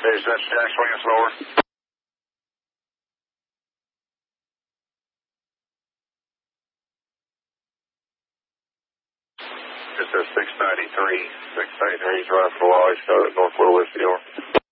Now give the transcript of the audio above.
Is that Jack swinging slower? This is 693. 693 is running for the law. He's got it north Little Whiskey over.